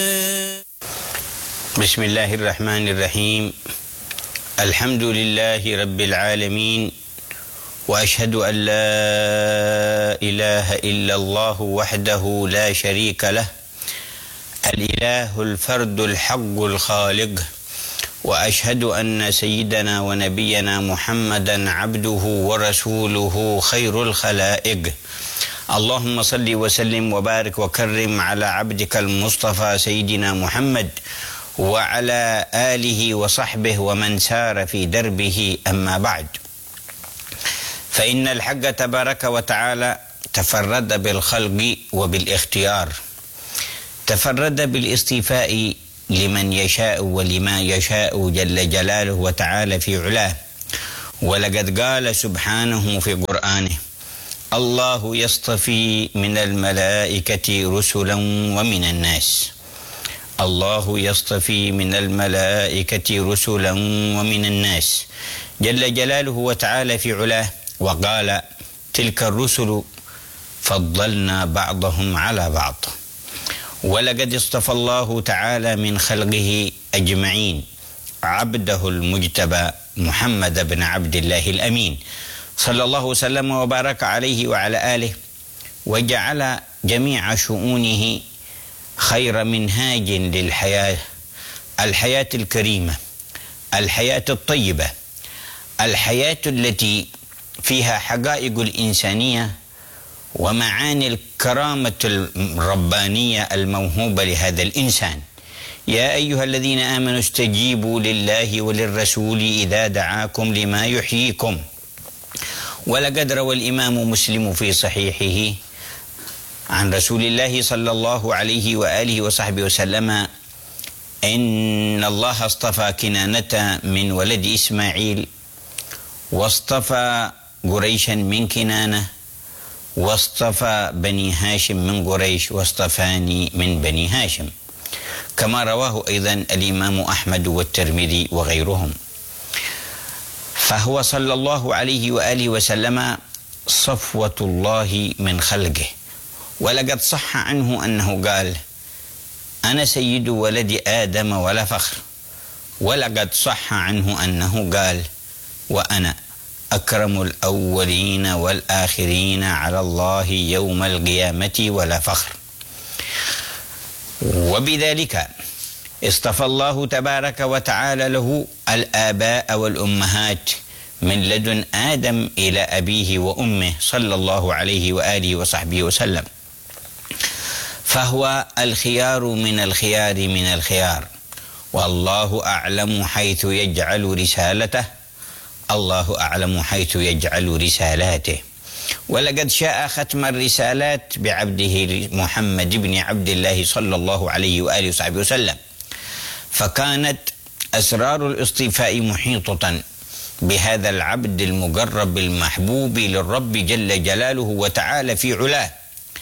بسم الله الرحمن الرحيم. الحمد لله رب العالمين، وأشهد أن لا إله إلا الله وحده لا شريك له، الإله الفرد الحق الخالق، وأشهد أن سيدنا ونبينا محمدا عبده ورسوله خير الخلائق. اللهم صل وسلم وبارك وكرم على عبدك المصطفى سيدنا محمد وعلى آله وصحبه ومن سار في دربه، أما بعد. فإن الحق تبارك وتعالى تفرد بالخلق وبالاختيار، تفرد بالاصطفاء لمن يشاء ولما يشاء جل جلاله وتعالى في علاه. ولقد قال سبحانه في قرآنه: الله يصطفي من الملائكة رسلا ومن الناس. الله يصطفي من الملائكة رسلا ومن الناس جل جلاله وتعالى في علاه. وقال: تلك الرسل فضلنا بعضهم على بعض. ولقد اصطفى الله تعالى من خلقه أجمعين عبده المجتبى محمد بن عبد الله الأمين، صلى الله وسلم وبارك عليه وعلى آله، وجعل جميع شؤونه خير منهاج للحياة، الحياة الكريمة، الحياة الطيبة، الحياة التي فيها حقائق الإنسانية ومعاني الكرامة الربانية الموهوبة لهذا الإنسان. يا أيها الذين آمنوا استجيبوا لله وللرسول إذا دعاكم لما يحييكم. ولقد روى الإمام مسلم في صحيحه عن رسول الله صلى الله عليه وآله وصحبه وسلم: إن الله اصطفى كنانة من ولد إسماعيل، واصطفى قريشا من كنانة، واصطفى بني هاشم من قريش، واصطفاني من بني هاشم، كما رواه أيضا الإمام أحمد والترمذي وغيرهم. فهو صلى الله عليه وآله وسلم صفوة الله من خلقه. ولقد صح عنه أنه قال: أنا سيد ولد آدم ولا فخر. ولقد صح عنه أنه قال: وأنا أكرم الأولين والآخرين على الله يوم القيامة ولا فخر. وبذلك اصطفى الله تبارك وتعالى له الآباء والأمهات من لدن آدم إلى أبيه وأمه، صلى الله عليه وآله وصحبه وسلم. فهو الخيار من الخيار من الخيار، والله أعلم حيث يجعل رسالته، الله أعلم حيث يجعل رسالاته. ولقد شاء ختم الرسالات بعبده محمد بن عبد الله صلى الله عليه وآله وصحبه وسلم. فكانت أسرار الاصطفاء محيطة بهذا العبد المقرب المحبوب للرب جل جلاله وتعالى في علاه.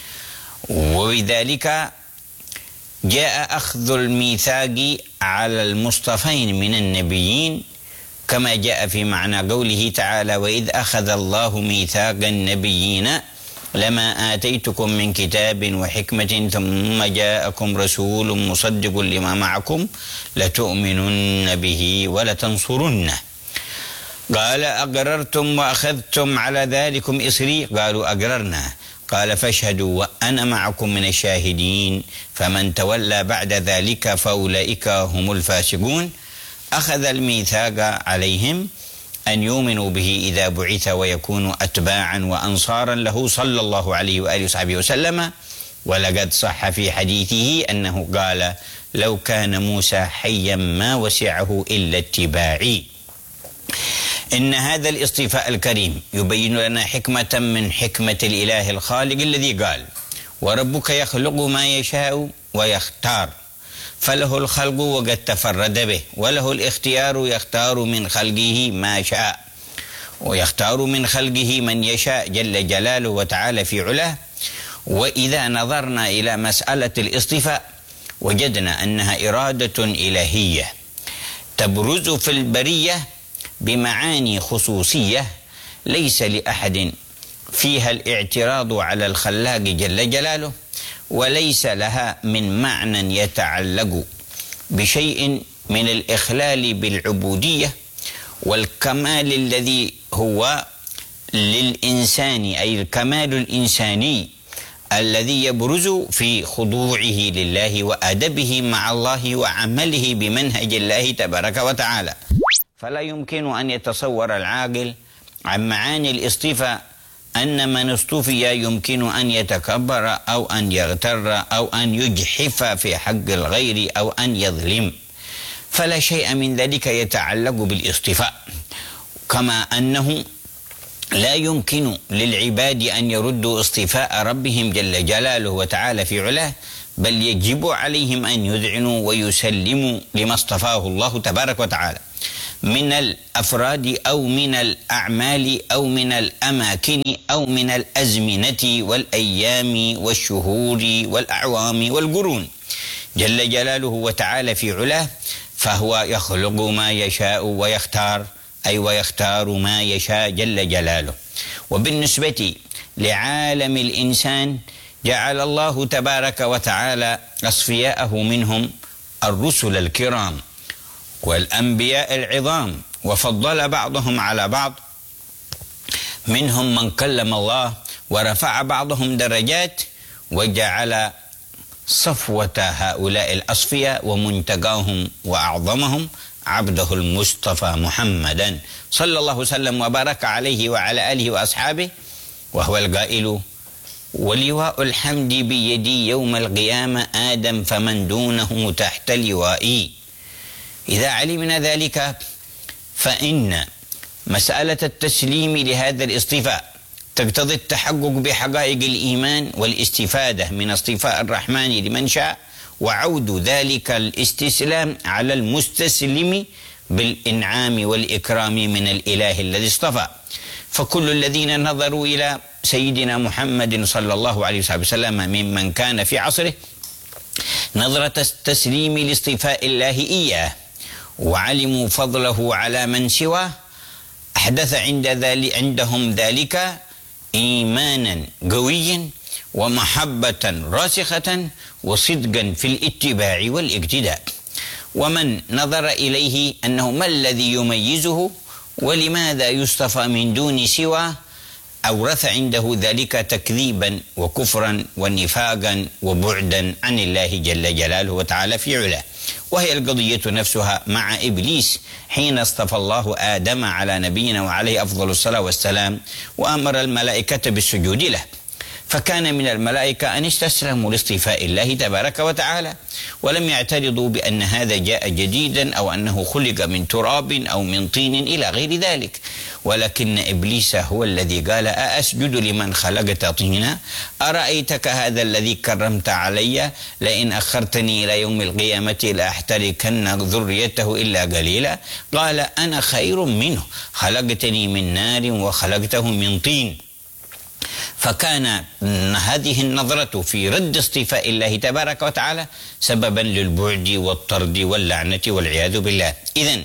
وبذلك جاء أخذ الميثاق على المصطفين من النبيين، كما جاء في معنى قوله تعالى: وإذ أخذ الله ميثاق النبيين لما آتيتكم من كتاب وحكمة ثم جاءكم رسول مصدق لما معكم لتؤمنن به ولتنصرنه. قال: أقررتم وأخذتم على ذلكم إصري؟ قالوا: أقررنا. قال: فاشهدوا وأنا معكم من الشاهدين، فمن تولى بعد ذلك فأولئك هم الفاسقون. أخذ الميثاق عليهم أن يؤمنوا به إذا بعث ويكونوا أتباعا وأنصارا له، صلى الله عليه وآله وصحبه وسلم. ولقد صح في حديثه أنه قال: لو كان موسى حيا ما وسعه إلا اتباعي. إن هذا الاصطفاء الكريم يبين لنا حكمة من حكمة الإله الخالق الذي قال: وربك يخلق ما يشاء ويختار. فله الخلق وقد تفرد به، وله الاختيار يختار من خلقه ما شاء، ويختار من خلقه من يشاء جل جلاله وتعالى في علاه. وإذا نظرنا إلى مسألة الاصطفاء وجدنا أنها إرادة إلهية تبرز في البرية بمعاني خصوصية ليس لأحد فيها الاعتراض على الخلاق جل جلاله، وليس لها من معنى يتعلق بشيء من الإخلال بالعبودية والكمال الذي هو للإنسان، أي الكمال الإنساني الذي يبرز في خضوعه لله وأدبه مع الله وعمله بمنهج الله تبارك وتعالى. فلا يمكن أن يتصور العاقل عن معاني الاصطفاء أن من اصطفي يمكن أن يتكبر أو أن يغتر أو أن يجحف في حق الغير أو أن يظلم، فلا شيء من ذلك يتعلق بالاصطفاء. كما أنه لا يمكن للعباد أن يردوا اصطفاء ربهم جل جلاله وتعالى في علاه، بل يجب عليهم أن يذعنوا ويسلموا لما اصطفاه الله تبارك وتعالى من الأفراد أو من الأعمال أو من الأماكن أو من الأزمنة والأيام والشهور والأعوام والقرون جل جلاله وتعالى في علاه. فهو يخلق ما يشاء ويختار، أي ويختار ما يشاء جل جلاله. وبالنسبة لعالم الإنسان جعل الله تبارك وتعالى أصفياءه منهم الرسل الكرام والأنبياء العظام، وفضل بعضهم على بعض، منهم من كلم الله ورفع بعضهم درجات، وجعل صفوة هؤلاء الأصفياء ومنتقاهم وأعظمهم عبده المصطفى محمدا صلى الله وسلم وبارك عليه وعلى آله وأصحابه، وهو القائل: ولواء الحمد بيدي يوم القيامة آدم فمن دونه تحت لوائي. إذا علمنا ذلك فإن مسألة التسليم لهذا الاصطفاء تقتضي التحقق بحقائق الإيمان والاستفادة من اصطفاء الرحمن لمن شاء، وعود ذلك الاستسلام على المستسلم بالإنعام والإكرام من الإله الذي اصطفى. فكل الذين نظروا إلى سيدنا محمد صلى الله عليه وسلم ممن كان في عصره نظرة التسليم لاصطفاء الله إياه، وعلموا فضله على من سواه، أحدث عندهم ذلك إيمانا قويا ومحبة راسخة وصدقا في الاتباع والاقتداء. ومن نظر إليه أنه ما الذي يميزه ولماذا يصطفى من دون سواه، أورث عنده ذلك تكذيبا وكفرا ونفاقا وبعدا عن الله جل جلاله وتعالى في علاه. وهي القضية نفسها مع إبليس حين اصطفى الله آدم على نبينا وعليه أفضل الصلاة والسلام وأمر الملائكة بالسجود له، فكان من الملائكة أن استسلموا لاصطفاء الله تبارك وتعالى، ولم يعترضوا بأن هذا جاء جديدا أو أنه خلق من تراب أو من طين إلى غير ذلك. ولكن إبليس هو الذي قال: أأسجد لمن خلقت طينا؟ أرأيتك هذا الذي كرمت علي؟ لئن أخرتني إلى يوم القيامة لأحتركن ذريته إلا قليلا. قال: أنا خير منه، خلقتني من نار وخلقته من طين. فكان هذه النظرة في رد اصطفاء الله تبارك وتعالى سببا للبعد والطرد واللعنة والعياذ بالله. إذن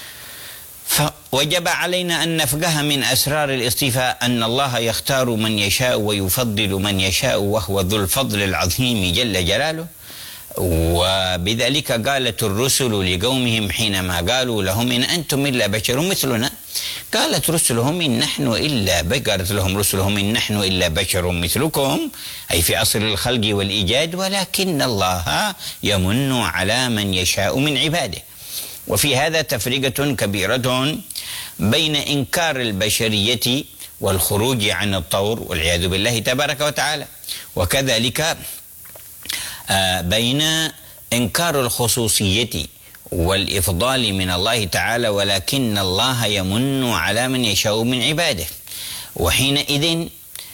فوجب علينا أن نفقه من أسرار الاصطفاء أن الله يختار من يشاء ويفضل من يشاء، وهو ذو الفضل العظيم جل جلاله. وبذلك قالت الرسل لقومهم حينما قالوا لهم: إن أنتم إلا بشر مثلنا. قالت رسلهم: إن نحن إلا قالت لهم رسلهم: إن نحن إلا بشر مثلكم، أي في أصل الخلق والإيجاد، ولكن الله يمن على من يشاء من عباده. وفي هذا تفرقة كبيرة بين إنكار البشرية والخروج عن الطور والعياذ بالله تبارك وتعالى، وكذلك بين إنكار الخصوصية والإفضال من الله تعالى، ولكن الله يمن على من يشاء من عباده. وحينئذ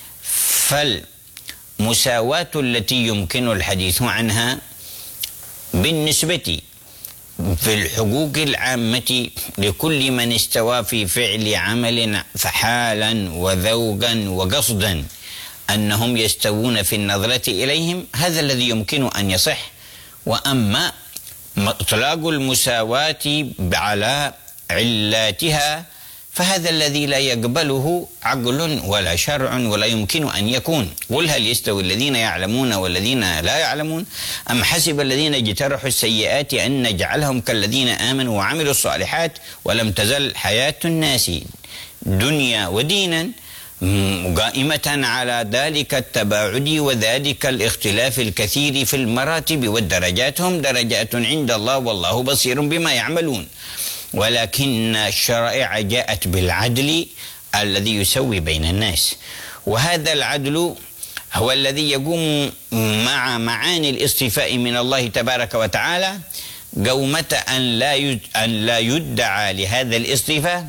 فالمساواة التي يمكن الحديث عنها بالنسبة في الحقوق العامة لكل من استوى في فعل عمل فحالا وذوقا وقصدا أنهم يستوون في النظرة إليهم، هذا الذي يمكن أن يصح. وأما إطلاق المساواة على علاتها فهذا الذي لا يقبله عقل ولا شرع ولا يمكن أن يكون. قل هل يستوي الذين يعلمون والذين لا يعلمون أم حسب الذين اجترحوا السيئات أن نجعلهم كالذين آمنوا وعملوا الصالحات ولم تزل حياة الناس دنيا ودينا قائمة على ذلك التباعد وذلك الاختلاف الكثير في المراتب والدرجات. هم درجات عند الله والله بصير بما يعملون. ولكن الشرائع جاءت بالعدل الذي يسوي بين الناس، وهذا العدل هو الذي يقوم مع معاني الاصطفاء من الله تبارك وتعالى قومة أن لا يدعى لهذا الاصطفاء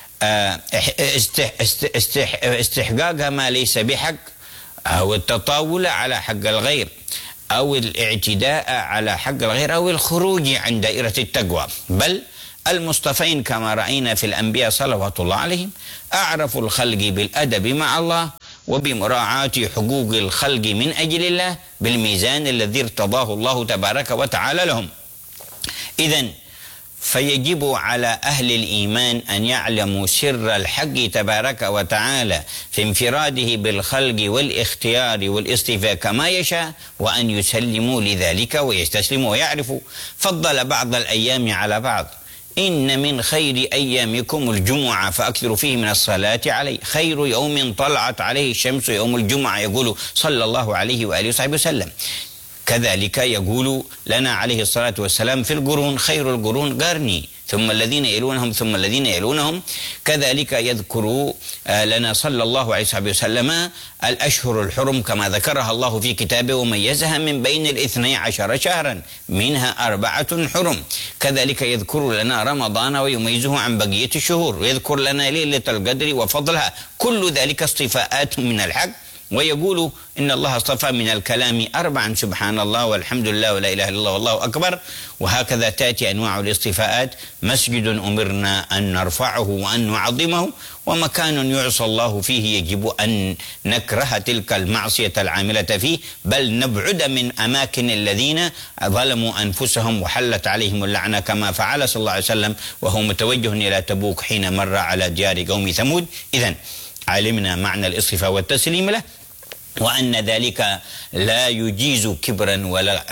استحقاق ما ليس بحق، أو التطاول على حق الغير، أو الاعتداء على حق الغير، أو الخروج عن دائرة التقوى. بل المصطفين كما رأينا في الأنبياء صلوات الله عليهم أعرفوا الخلق بالأدب مع الله وبمراعاة حقوق الخلق من أجل الله بالميزان الذي ارتضاه الله تبارك وتعالى لهم. إذن فيجب على أهل الإيمان أن يعلموا سر الحق تبارك وتعالى في انفراده بالخلق والاختيار والاصطفاء كما يشاء، وأن يسلموا لذلك ويستسلموا ويعرفوا فضل بعض الأيام على بعض. إن من خير أيامكم الجمعة فأكثروا فيه من الصلاة عليه، خير يوم طلعت عليه الشمس يوم الجمعة، يقول صلى الله عليه وآله وصحبه وسلم. كذلك يقول لنا عليه الصلاة والسلام في القرون خير القرون قرني ثم الذين يلونهم ثم الذين يلونهم. كذلك يذكر لنا صلى الله عليه وسلم الأشهر الحرم كما ذكرها الله في كتابه وميزها من بين 12 شهرا منها 4 حرم. كذلك يذكر لنا رمضان ويميزه عن بقية الشهور، ويذكر لنا ليلة القدر وفضلها. كل ذلك اصطفاءات من الحق. ويقول إن الله اصطفى من الكلام 4 سبحان الله والحمد لله ولا إله إلا الله والله أكبر. وهكذا تأتي أنواع الاصطفاءات. مسجد أمرنا أن نرفعه وأن نعظمه، ومكان يعصى الله فيه يجب أن نكره تلك المعصية العاملة فيه، بل نبعد من أماكن الذين ظلموا أنفسهم وحلت عليهم اللعنة كما فعل صلى الله عليه وسلم وهو متوجه إلى تبوك حين مر على ديار قوم ثمود. إذن علمنا معنى الاصطفاء والتسليم له، وأن ذلك لا يجيز كبرا ولا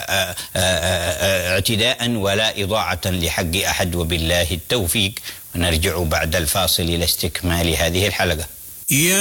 اعتداء ولا إضاعة لحق أحد. وبالله التوفيق. ونرجع بعد الفاصل إلى استكمال هذه الحلقة.